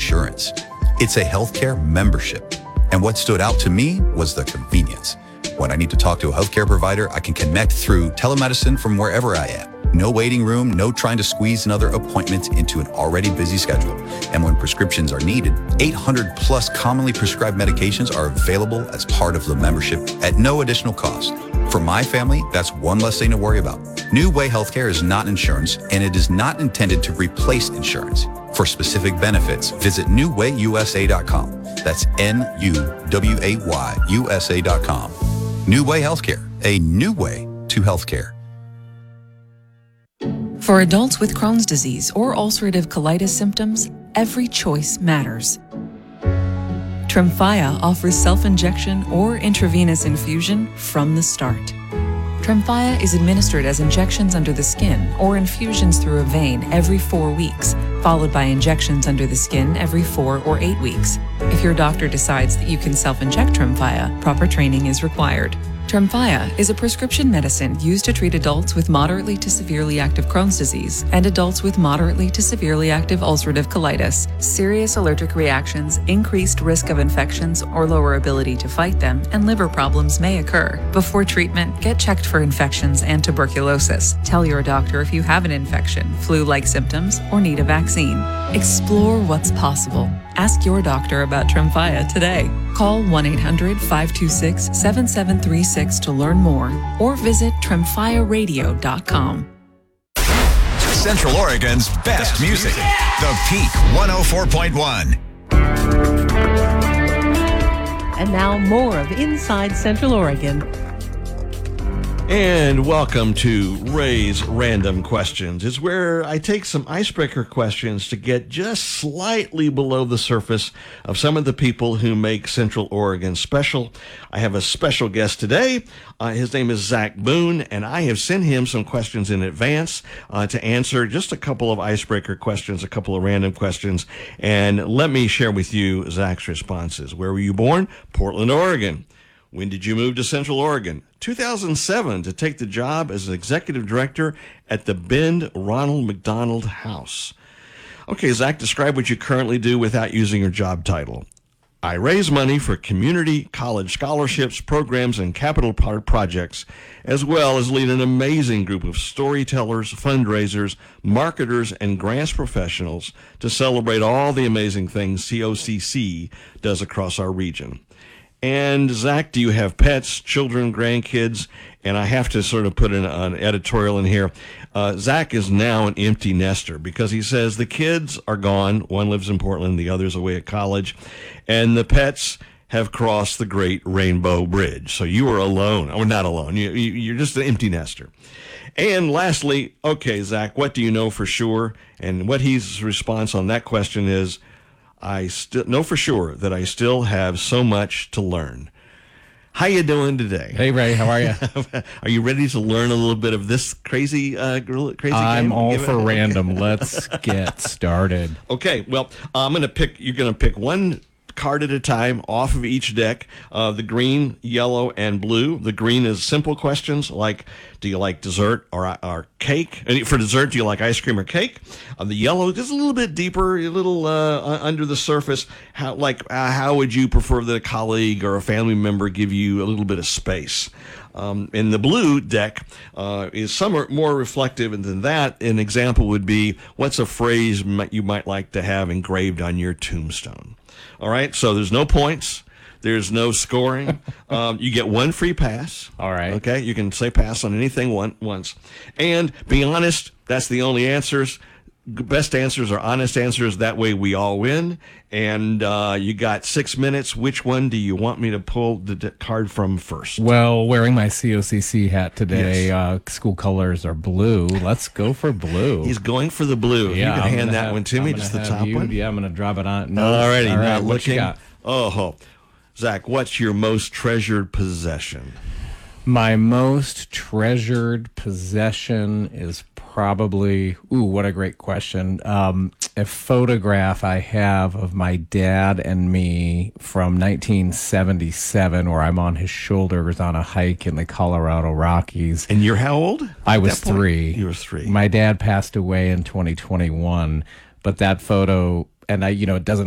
insurance. It's a healthcare membership. And what stood out to me was the convenience. When I need to talk to a healthcare provider, I can connect through telemedicine from wherever I am. No waiting room, no trying to squeeze another appointment into an already busy schedule. And when prescriptions are needed, 800 plus commonly prescribed medications are available as part of the membership at no additional cost. For my family, that's one less thing to worry about. New Way Healthcare is not insurance, and it is not intended to replace insurance. For specific benefits, visit newwayusa.com. That's NUWAYUSA.com. New Way Healthcare, a new way to healthcare. For adults with Crohn's disease or ulcerative colitis symptoms, every choice matters. Tremfya offers self-injection or intravenous infusion from the start. Tremfya is administered as injections under the skin or infusions through a vein every 4 weeks, followed by injections under the skin every 4 or 8 weeks. If your doctor decides that you can self-inject Tremfya, proper training is required. Tremfya is a prescription medicine used to treat adults with moderately to severely active Crohn's disease and adults with moderately to severely active ulcerative colitis. Serious allergic reactions, increased risk of infections or lower ability to fight them, and liver problems may occur. Before treatment, get checked for infections and tuberculosis. Tell your doctor if you have an infection, flu-like symptoms, or need a vaccine. Explore what's possible. Ask your doctor about Tremfya today. Call 1-800-526-7736 to learn more or visit tremfyaradio.com. Central Oregon's best music. The Peak 104.1. And now more of Inside Central Oregon. And welcome to Ray's Random Questions. It's where I take some icebreaker questions to get just slightly below the surface of some of the people who make Central Oregon special. I have a special guest today. His name is Zach Boone, and I have sent him some questions in advance to answer just a couple of icebreaker questions, a couple of random questions. And let me share with you Zach's responses. Where were you born? Portland, Oregon. When did you move to Central Oregon? 2007 to take the job as an executive director at the Bend Ronald McDonald House. Okay, Zach, describe what you currently do without using your job title. I raise money for community college scholarships, programs, and capital projects, as well as lead an amazing group of storytellers, fundraisers, marketers, and grants professionals to celebrate all the amazing things COCC does across our region. And Zach, do you have pets, children, grandkids? And I have to sort of put an editorial in here. Zach is now an empty nester because he says the kids are gone. One lives in Portland, the other's away at college. And the pets have crossed the Great Rainbow Bridge. So you are alone. Or not alone. You're just an empty nester. And lastly, okay, Zach, what do you know for sure? And what his response on that question is, I still know for sure that I still have so much to learn. How you doing today? Hey, Ray, how are you? Are you ready to learn a little bit of this crazy game? I'm all for random. Let's get started. Okay, well, you're going to pick one card at a time off of each deck, the green, yellow, and blue. The green is simple questions like, do you like dessert or cake? And for dessert, do you like ice cream or cake? The yellow is a little bit deeper, a little under the surface. How would you prefer that a colleague or a family member give you a little bit of space? In the blue deck is somewhat more reflective than that. An example would be, what's a phrase you might like to have engraved on your tombstone? All right, so there's no points. There's no scoring. You get one free pass. All right. Okay, you can say pass on anything once. And be honest, that's the only answers. Best answers are honest answers. That way we all win. And you got 6 minutes. Which one do you want me to pull the card from first? Well, wearing my COCC hat today, Yes. School colors are blue. Let's go for blue. He's going for the blue. Yeah, you can hand that one to me, just the top one. Yeah, I'm going to drop it on. No, All righty, now what looking. you got? Oh, Zach, what's your most treasured possession? My most treasured possession is probably, what a great question. A photograph I have of my dad and me from 1977 where I'm on his shoulders on a hike in the Colorado Rockies. And you're how old? I was 3. You were 3. My dad passed away in 2021, but that photo, and it doesn't